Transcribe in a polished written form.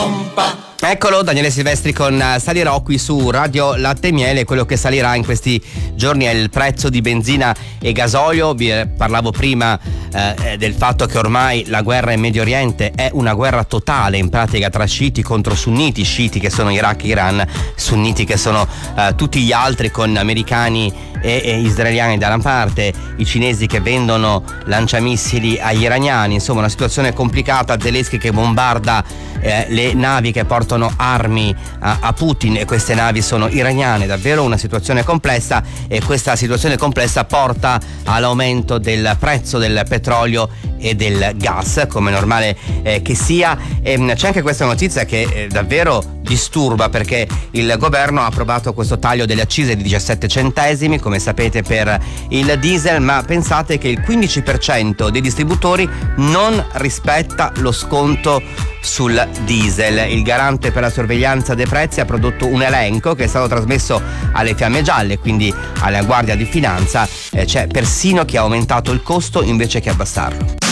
Eccolo, Daniele Silvestri con Salirò qui su Radio Latte e Miele. Quello che salirà in questi giorni è il prezzo di benzina e gasolio. Vi parlavo prima del fatto che ormai la guerra in Medio Oriente è una guerra totale, in pratica, tra sciiti contro sunniti, sciiti che sono Iraq e Iran, sunniti che sono tutti gli altri, con americani e israeliani da una parte, i cinesi che vendono lanciamissili agli iraniani. Insomma, una situazione complicata. Zelensky che bombarda le navi che portano armi a Putin, e queste navi sono iraniane. Davvero una situazione complessa, e questa situazione complessa porta all'aumento del prezzo del petrolio e del gas, come normale che sia. C'è anche questa notizia che davvero disturba, perché il governo ha approvato questo taglio delle accise di 17 centesimi, come sapete, per il diesel, ma pensate che il 15% dei distributori non rispetta lo sconto sul diesel. Il garante per la sorveglianza dei prezzi ha prodotto un elenco che è stato trasmesso alle Fiamme Gialle, quindi alla Guardia di Finanza. C'è persino chi ha aumentato il costo invece che abbassarlo.